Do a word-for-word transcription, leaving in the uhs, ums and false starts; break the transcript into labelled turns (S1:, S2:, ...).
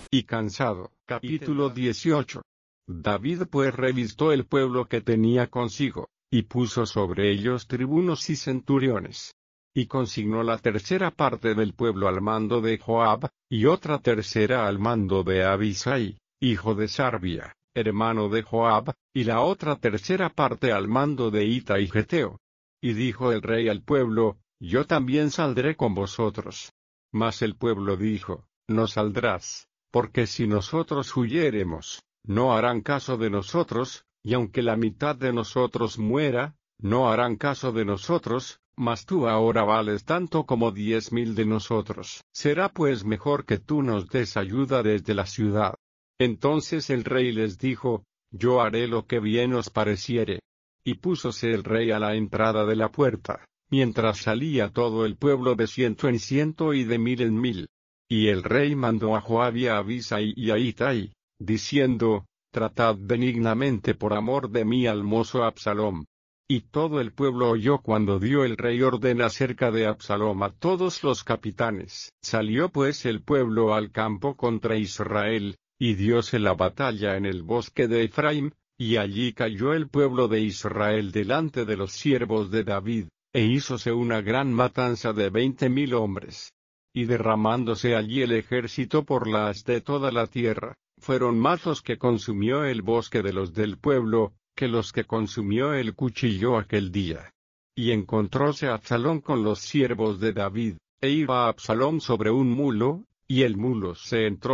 S1: y cansado. Capítulo dieciocho. David pues revistó el pueblo que tenía consigo, y puso sobre ellos tribunos y centuriones. Y consignó la tercera parte del pueblo al mando de Joab, y otra tercera al mando de Abisai, hijo de Sarbia, hermano de Joab, y la otra tercera parte al mando de Itai Geteo. Y dijo el rey al pueblo: Yo también saldré con vosotros. Mas el pueblo dijo: No saldrás, porque si nosotros huyéremos, no harán caso de nosotros, y aunque la mitad de nosotros muera, no harán caso de nosotros, mas tú ahora vales tanto como diez mil de nosotros. Será pues mejor que tú nos des ayuda desde la ciudad. Entonces el rey les dijo: Yo haré lo que bien os pareciere. Y púsose el rey a la entrada de la puerta, mientras salía todo el pueblo de ciento en ciento y de mil en mil. Y el rey mandó a Joab y a Abisai y a Itai, diciendo: Tratad benignamente por amor de mí al mozo Absalom. Y todo el pueblo oyó cuando dio el rey orden acerca de Absalom a todos los capitanes. Salió pues el pueblo al campo contra Israel, y dióse la batalla en el bosque de Efraim, y allí cayó el pueblo de Israel delante de los siervos de David, e hízose una gran matanza de veinte mil hombres. Y derramándose allí el ejército por la haz de toda la tierra, fueron más los que consumió el bosque de los del pueblo, que los que consumió el cuchillo aquel día. Y encontróse Absalom con los siervos de David, e iba Absalom sobre un mulo, y el mulo se entró